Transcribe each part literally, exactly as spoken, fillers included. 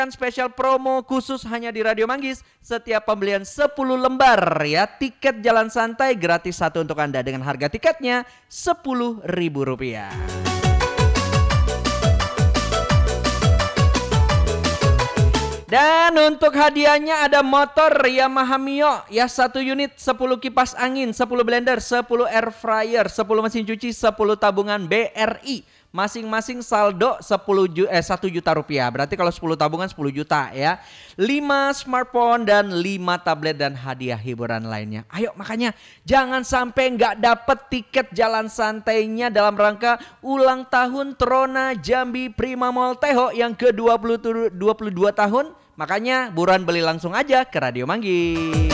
Spesial promo khusus hanya di Radio Manggis. Setiap pembelian sepuluh lembar ya, tiket jalan santai gratis satu untuk Anda dengan harga tiketnya sepuluh ribu rupiah. Dan untuk hadiahnya ada motor Yamaha Mio ya, satu unit, sepuluh kipas angin, sepuluh blender, sepuluh air fryer, sepuluh mesin cuci, sepuluh tabungan B R I. Masing-masing saldo sepuluh ju- eh, satu juta rupiah. Berarti kalau sepuluh tabungan sepuluh juta ya. lima smartphone dan lima tablet dan hadiah hiburan lainnya. Ayo makanya jangan sampai nggak dapet tiket jalan santainya dalam rangka ulang tahun Trona Jambi Prima Mall Teho yang ke dua puluh dua tahun. Makanya buruan beli langsung aja ke Radio Manggis.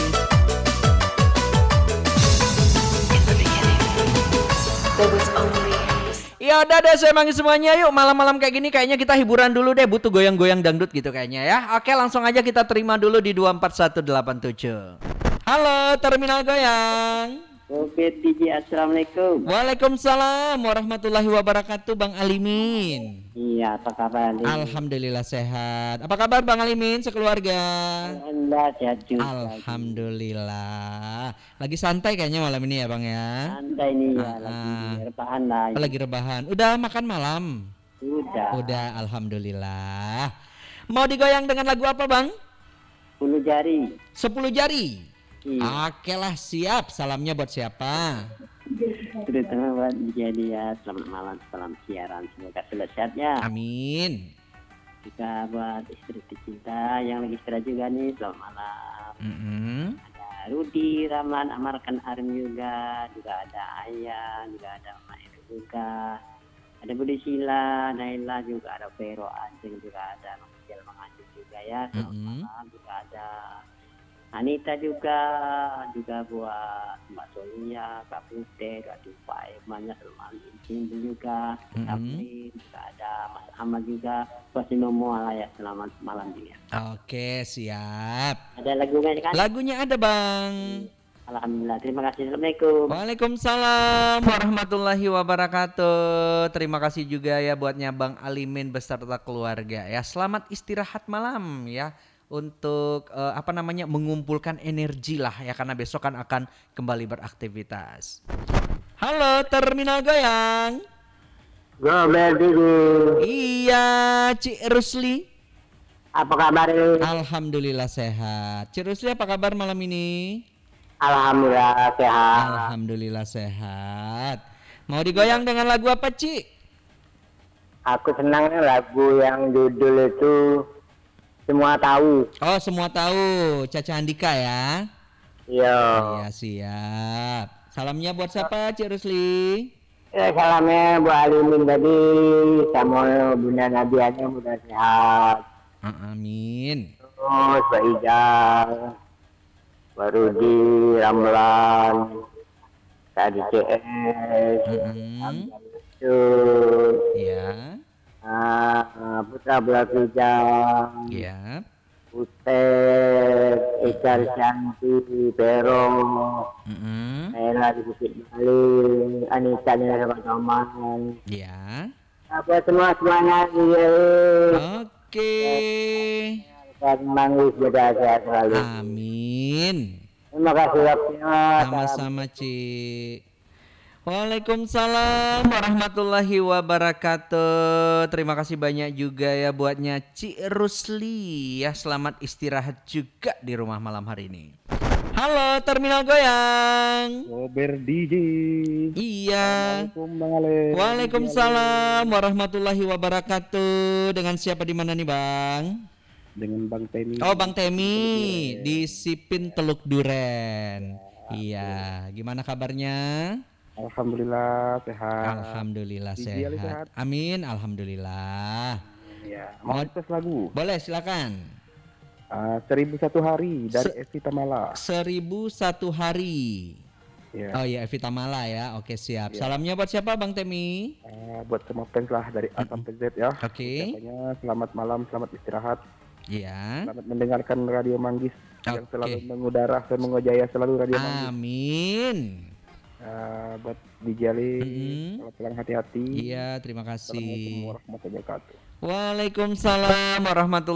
Ya udah deh, saya manggil semuanya yuk. Malam-malam kayak gini kayaknya kita hiburan dulu deh. Butuh goyang-goyang dangdut gitu kayaknya ya. Oke, langsung aja kita terima dulu di dua empat satu delapan tujuh. Halo Terminal Goyang. Oke D J, assalamualaikum. Waalaikumsalam warahmatullahi wabarakatuh, Bang Alimin. Iya, apa kabar? Alimin? Alhamdulillah sehat. Apa kabar Bang Alimin sekeluarga? Alhamdulillah sehat juga. Alhamdulillah. Lagi santai kayaknya malam ini ya Bang ya. Santai nih ya, Ah, lagi ah. rebahan lah. Lagi rebahan. Udah makan malam? Udah. Udah, alhamdulillah. Mau digoyang dengan lagu apa Bang? Sepuluh jari. Sepuluh jari. Iya. Oke lah, siap. Salamnya buat siapa? Terutama buat jadi ya, selamat malam, salam siaran, semoga selalu sehat ya. Amin. Juga buat istri tercinta yang lagi istirahat juga nih, selamat malam. Mm-hmm. Ada Rudi, Ramlan, Amarkan, Arim juga, juga ada Ayah, juga ada Mama Eri juga, ada Budi Sila, Naila juga, ada Vero Anjing juga, ada Mangkil Manganjing juga ya, selamat Mm-hmm. malam. Juga ada Anita juga, juga buat Mbak Sonia, Kak Putih, Kak Dupai, banyak teman Cindy juga, Mm-hmm. Kapri, juga ada Mas Ahmad juga, buat semua lah ya, selamat malam juga. Oke, siap. Ada lagunya kan? Lagunya ada Bang. Alhamdulillah, terima kasih, assalamualaikum. Waalaikumsalam warahmatullahi wabarakatuh. Terima kasih juga ya buatnya Bang Alimin beserta keluarga ya. Selamat istirahat malam ya. Untuk uh, apa namanya mengumpulkan energi lah ya, karena besok kan akan kembali beraktivitas. Halo Terminal Goyang. Gober dulu. Iya, Cik Rusli. Apa kabar? Alhamdulillah sehat. Cik Rusli apa kabar malam ini? Alhamdulillah sehat. Alhamdulillah sehat. Mau digoyang dengan lagu apa Cik? Aku senangnya lagu yang judul itu Semua Tahu. Oh, Semua Tahu, Caca Andika ya. Iya. Iya, siap. Salamnya buat siapa Cik Rusli? Ya, salamnya Bu Alimin tadi sama Bunda Nabianya mudah sehat. Ah, amin. Terus Mbak Ijal, Mbak Rudi, Ramlan, Kak D C S, Mm-mm. Iya. Ya, Ah, Putra Belatujang, ya. Putet, Ecar Shanti, Pero, Mm-mm. Ella di Bukit Bali, Anita di teman-teman. Ya. Apa semua semuanya dia. Oke. Dan manggis beda selalu. Amin. Terima kasih waktunya. Sama-sama Cik. Waalaikumsalam warahmatullahi wabarakatuh. Terima kasih banyak juga ya buatnya Cik Rusli ya. Selamat istirahat juga di rumah malam hari ini. Halo Terminal Goyang. Gober D J. Iya. Assalamualaikum Bang Ale. Waalaikumsalam warahmatullahi wabarakatuh. Dengan siapa di mana nih Bang? Dengan Bang Temi. Oh Bang Temi di Sipin Teluk Duren. Iya. Gimana kabarnya? Alhamdulillah sehat. Alhamdulillah D J Ali sehat. sehat. Amin, alhamdulillah. Ya, mau tes lagu. Boleh silakan. Uh, seribu satu hari dari Se- Evi Tamala. Seribu satu hari. Ya. Oh iya, Evi Tamala ya. Oke siap. Salamnya buat siapa Bang Temi? Uh, buat semua fans lah dari A sampai Z ya. Oke. Ucapannya selamat malam, selamat istirahat, Iya. selamat mendengarkan Radio Manggis yang Oke. selalu mengudara dan mengojaya selalu Radio Manggis. Amin. Uh, buat D J Ali, Mm-mm. kalau pulang hati-hati. Iya, terima Assalamualaikum kasih. warahmatullahi wabarakatuh. Waalaikumsalam warahmatullahi